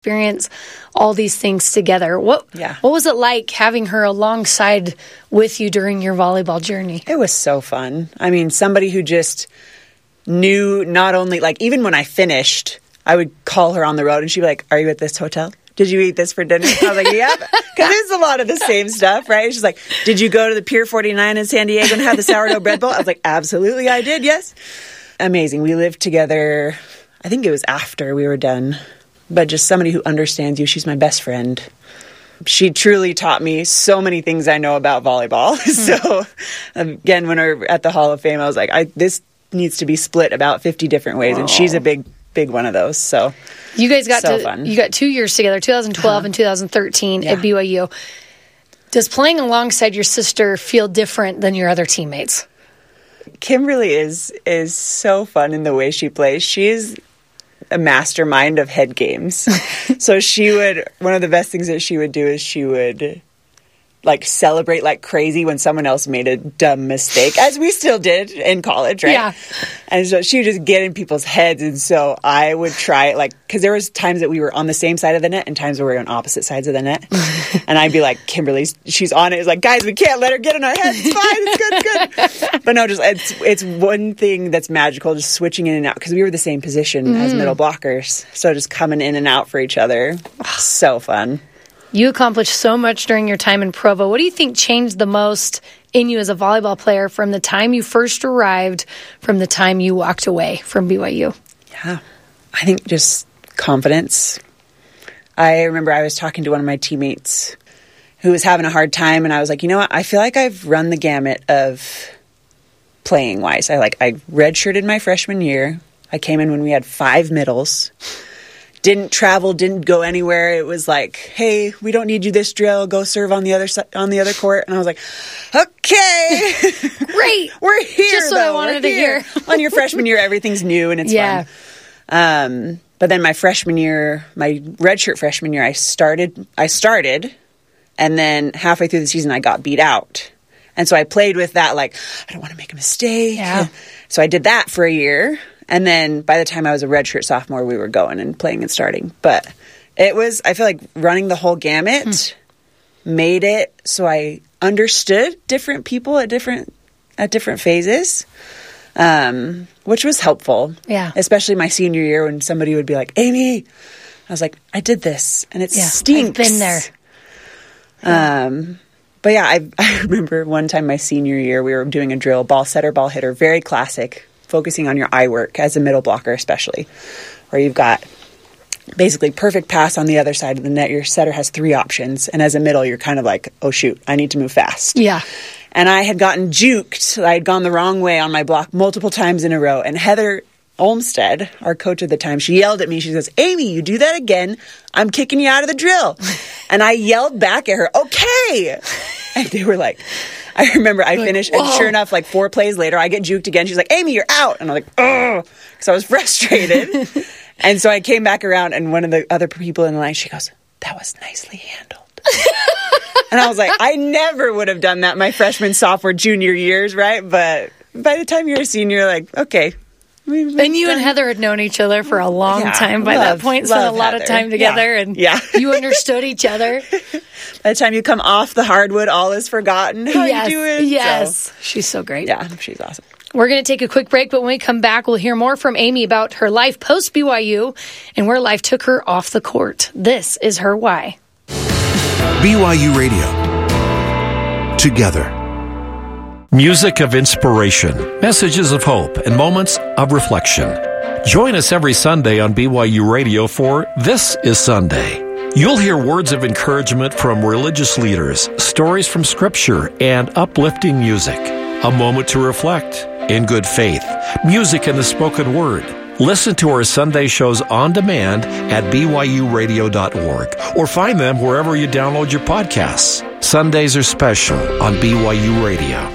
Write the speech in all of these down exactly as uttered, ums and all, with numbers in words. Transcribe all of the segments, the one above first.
experience all these things together. What yeah. what was it like having her alongside with you during your volleyball journey? It was so fun. I mean, somebody who just knew not only, like, even when I finished, I would call her on the road and she'd be like, are you at this hotel? Did you eat this for dinner? I was like, yeah, because it's a lot of the same stuff, right? She's like, did you go to the Pier forty-nine in San Diego and have the sourdough bread bowl? I was like, absolutely, I did, yes. Amazing. We lived together, I think it was after we were done, but just somebody who understands you. She's my best friend. She truly taught me so many things I know about volleyball. Mm. So, again, when we were at the Hall of Fame, I was like, I, this needs to be split about fifty different ways, and she's a big big one of those. So you guys got so to fun. You got two years together, twenty twelve uh-huh. and two thousand thirteen yeah. at B Y U. Does playing alongside your sister feel different than your other teammates? Kimberly is is so fun in the way she plays. She's a mastermind of head games. So she would, one of the best things that she would do is she would like celebrate like crazy when someone else made a dumb mistake, as we still did in college, right? Yeah. And so she would just get in people's heads. And so I would try, like, because there was times that we were on the same side of the net and times where we were on opposite sides of the net. And I'd be like, Kimberly, she's on it. It's like, guys, we can't let her get in our heads. It's fine. It's good, it's good. But no, just it's it's one thing that's magical, just switching in and out, because we were the same position mm. as middle blockers. So just coming in and out for each other. So fun. You accomplished so much during your time in Provo. What do you think changed the most in you as a volleyball player from the time you first arrived, from the time you walked away from B Y U? Yeah, I think just confidence. I remember I was talking to one of my teammates who was having a hard time, and I was like, you know what? I feel like I've run the gamut of playing-wise. I like I redshirted my freshman year. I came in when we had five middles. Didn't travel, didn't go anywhere. It was like, hey, we don't need you this drill. Go serve on the other si- on the other court. And I was like, okay, great, we're here. Just what though. I wanted we're to here. hear. On your freshman year, everything's new and it's yeah. fun. Um, but then my freshman year, my redshirt freshman year, I started. I started, and then halfway through the season, I got beat out. And so I played with that, like, I don't want to make a mistake. Yeah. So I did that for a year. And then by the time I was a redshirt sophomore, we were going and playing and starting. But it was, I feel like running the whole gamut mm. made it so I understood different people at different at different phases, um, which was helpful. Yeah. Especially my senior year when somebody would be like, Amy, I was like, I did this and it yeah, stinks. I've been there. Yeah. Um, but yeah, I, I remember one time my senior year, we were doing a drill, ball setter, ball hitter, very classic, focusing on your eye work as a middle blocker especially, where you've got basically perfect pass on the other side of the net. Your setter has three options, and as a middle, you're kind of like, oh, shoot, I need to move fast. Yeah. And I had gotten juked. I had gone the wrong way on my block multiple times in a row, and Heather Olmstead, our coach at the time, she yelled at me. She goes, Amy, you do that again, I'm kicking you out of the drill. And I yelled back at her, okay. And they were like... I remember I finished, and sure enough, like four plays later, I get juked again. She's like, Amy, you're out. And I'm like, oh, because I was frustrated. And so I came back around, and one of the other people in the line, she goes, that was nicely handled. And I was like, I never would have done that my freshman, sophomore, junior years, right? But by the time you're a senior, like, okay. We've and you done. and Heather had known each other for a long yeah, time by love, that point, spent a lot Heather. of time together, yeah. and yeah. you understood each other. By the time you come off the hardwood, all is forgotten. How yes, you doing? Yes, so, she's so great. Yeah, she's awesome. We're going to take a quick break, but when we come back, we'll hear more from Amy about her life post-B Y U and where life took her off the court. This is her why. B Y U Radio. Together. Music of inspiration, messages of hope, and moments of reflection. Join us every Sunday on B Y U Radio for This is Sunday. You'll hear words of encouragement from religious leaders, stories from Scripture, and uplifting music. A moment to reflect in good faith, music and the spoken word. Listen to our Sunday shows on demand at b y u radio dot org or find them wherever you download your podcasts. Sundays are special on B Y U Radio.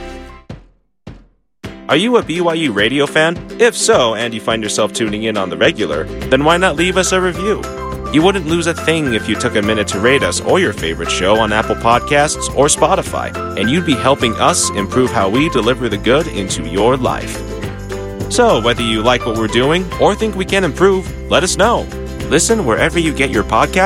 Are you a B Y U radio fan? If so, and you find yourself tuning in on the regular, then why not leave us a review? You wouldn't lose a thing if you took a minute to rate us or your favorite show on Apple Podcasts or Spotify, and you'd be helping us improve how we deliver the good into your life. So, whether you like what we're doing or think we can improve, let us know. Listen wherever you get your podcast